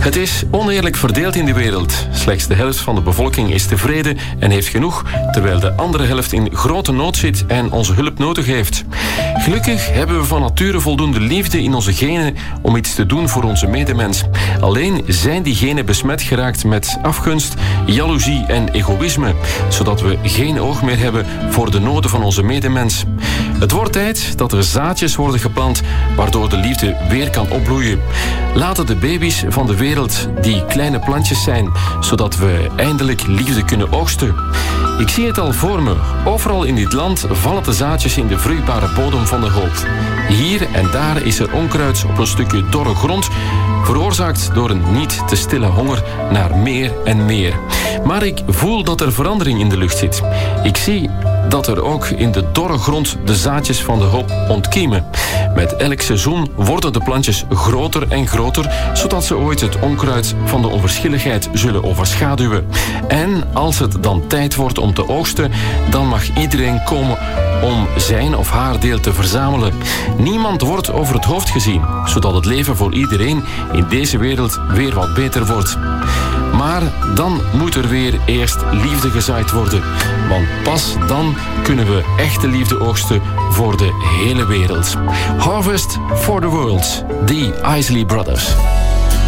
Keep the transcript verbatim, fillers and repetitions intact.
Het is oneerlijk verdeeld in de wereld. Slechts de helft van de bevolking is tevreden en heeft genoeg, terwijl de andere helft in grote nood zit en onze hulp nodig heeft. Gelukkig hebben we van nature voldoende liefde in onze genen om iets te doen voor onze medemens. Alleen zijn die genen besmet geraakt met afgunst, jaloezie en egoïsme, zodat we geen oog meer hebben voor de noden van onze medemens. Het wordt tijd dat er zaadjes worden geplant, waardoor de liefde weer kan opbloeien. Laten de baby's van de wereld die kleine plantjes zijn, zodat we eindelijk liefde kunnen oogsten. Ik zie het al voor me. Overal in dit land vallen de zaadjes in de vruchtbare bodem van de hoop. Hier en daar is er onkruid op een stukje dorre grond, veroorzaakt door een niet te stille honger naar meer en meer. Maar ik voel dat er verandering in de lucht zit. Ik zie dat er ook in de dorre grond de zaadjes van de hoop ontkiemen. Met elk seizoen worden de plantjes groter en groter, zodat ze ooit het onkruid van de onverschilligheid zullen overschaduwen. En als het dan tijd wordt om te oogsten, dan mag iedereen komen om zijn of haar deel te verzamelen. Niemand wordt over het hoofd gezien, zodat het leven voor iedereen in deze wereld weer wat beter wordt. Maar dan moet er weer eerst liefde gezaaid worden. Want pas dan kunnen we echte liefde oogsten voor de hele wereld. Harvest for the World, The Isley Brothers.